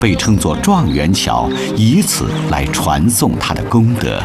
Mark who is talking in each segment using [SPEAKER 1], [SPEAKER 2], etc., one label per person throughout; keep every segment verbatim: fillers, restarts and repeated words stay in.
[SPEAKER 1] 被称作状元桥，以此来传颂他的功德。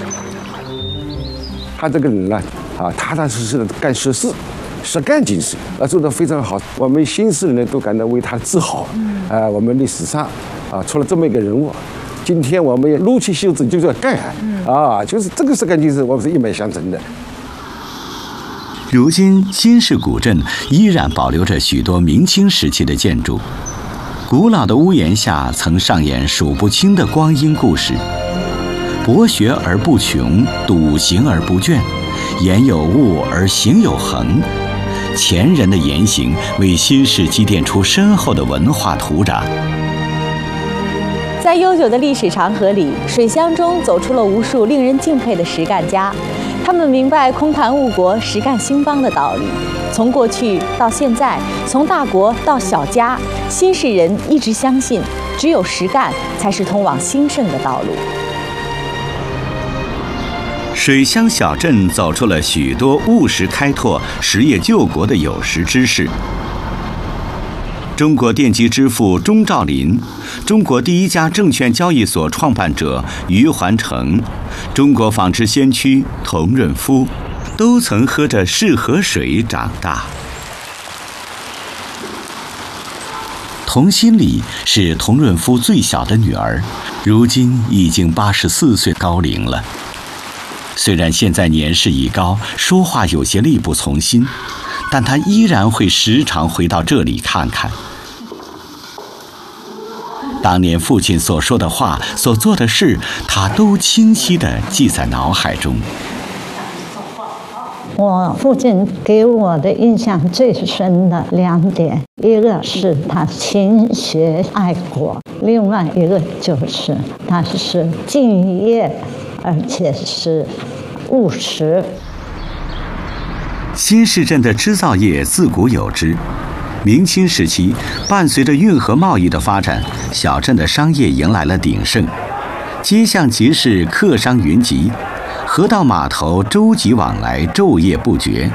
[SPEAKER 2] 他这个人呢，啊，踏踏实实的干实事，实干精神，啊，做得非常好。我们新市人呢都感到为他自豪。啊，我们历史上啊出了这么一个人物，今天我们撸起袖子就要干，啊，就是这个实干精神，我们是一脉相承的。
[SPEAKER 1] 如今新市古镇依然保留着许多明清时期的建筑，古老的屋檐下曾上演数不清的光阴故事。博学而不穷，笃行而不倦，言有物而行有恒。前人的言行为新市积淀出深厚的文化土壤。
[SPEAKER 3] 在悠久的历史长河里，水乡中走出了无数令人敬佩的实干家。他们明白空谈误国、实干兴邦的道理。从过去到现在，从大国到小家，新市人一直相信，只有实干才是通往兴盛的道路。
[SPEAKER 1] 水乡小镇走出了许多务实开拓、实业救国的有识之士。中国电机之父钟兆林，中国第一家证券交易所创办者余环成，中国纺织先驱童润夫，都曾喝着市河水长大。童心礼是童润夫最小的女儿，如今已经八十四岁高龄了。虽然现在年事已高，说话有些力不从心，但她依然会时常回到这里看看。当年父亲所说的话、所做的事，他都清晰地记在脑海中。
[SPEAKER 4] 我父亲给我的印象最深的两点，一个是他勤学爱国，另外一个就是他是敬业，而且是务实。
[SPEAKER 1] 新市镇的织造业自古有之。明清时期，伴随着运河贸易的发展，小镇的商业迎来了鼎盛，街巷集市客商云集，河道码头舟楫往来，昼夜不绝。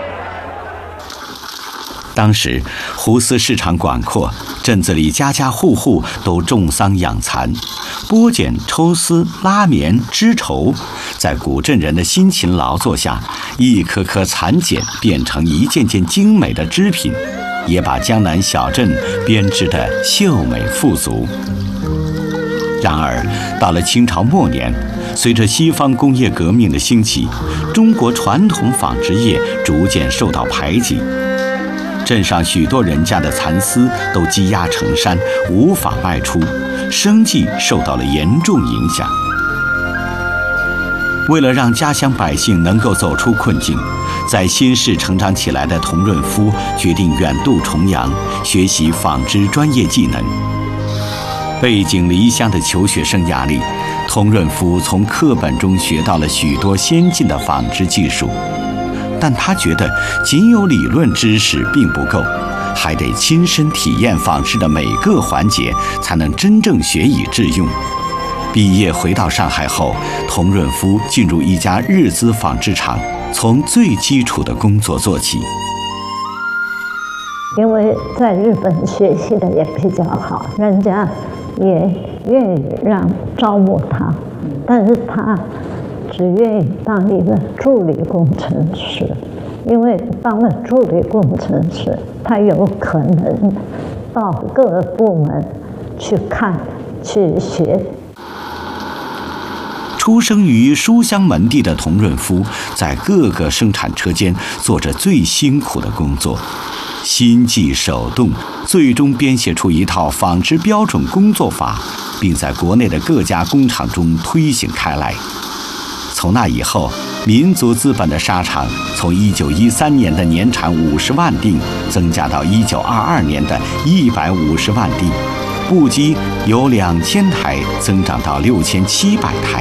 [SPEAKER 1] 当时湖丝市场广阔，镇子里家家户户都种桑养蚕，剥茧、抽丝、拉棉、织绸，在古镇人的辛勤劳作下，一颗颗蚕茧变成一件件精美的织品，也把江南小镇编织得秀美富足。然而，到了清朝末年，随着西方工业革命的兴起，中国传统纺织业逐渐受到排挤，镇上许多人家的蚕丝都积压成山，无法卖出，生计受到了严重影响。为了让家乡百姓能够走出困境，在新市成长起来的童润夫决定远渡重洋，学习纺织专业技能。背井离乡的求学生涯里，童润夫从课本中学到了许多先进的纺织技术，但他觉得仅有理论知识并不够，还得亲身体验纺织的每个环节，才能真正学以致用。毕业回到上海后，童润夫进入一家日资纺织厂，从最基础的工作做起。
[SPEAKER 4] 因为在日本学习的也比较好，人家也愿意让招募他，但是他只愿意当一个助理工程师，因为当了助理工程师，他有可能到各个部门去看、去学。
[SPEAKER 1] 出生于书香门第的童润夫，在各个生产车间做着最辛苦的工作，心计手动，最终编写出一套纺织标准工作法，并在国内的各家工厂中推行开来。从那以后，民族资本的纱厂从一九一三年的年产五十万锭增加到一九二二年的一百五十万锭，布机由两千台增长到六千七百台。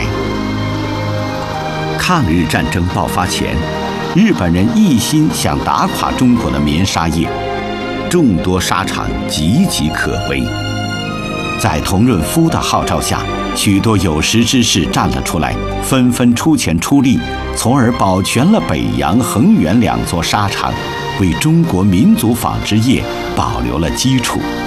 [SPEAKER 1] 抗日战争爆发前，日本人一心想打垮中国的棉纱业，众多纱厂岌岌可危。在童润夫的号召下，许多有识之士站了出来，纷纷出钱出力，从而保全了北洋、恒源两座纱厂，为中国民族纺织业保留了基础。